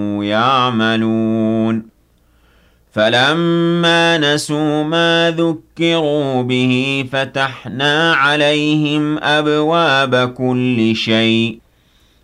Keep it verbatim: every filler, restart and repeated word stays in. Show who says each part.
Speaker 1: يعملون فلما نسوا ما ذكروا به فتحنا عليهم أبواب كل شيء